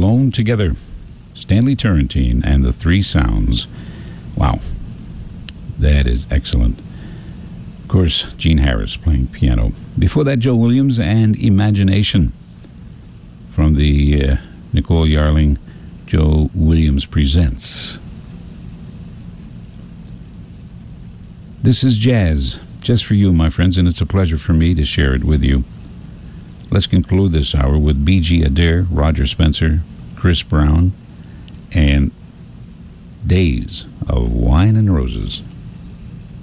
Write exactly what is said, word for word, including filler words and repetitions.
Alone Together, Stanley Turrentine and the Three Sounds. Wow, that is excellent. Of course, Gene Harris playing piano. Before that, Joe Williams and Imagination from the uh, Nicole Yarling Joe Williams Presents. This is jazz, just for you, my friends, and it's a pleasure for me to share it with you. Let's conclude this hour with B G Adair, Roger Spencer, Chris Brown, and Days of Wine and Roses.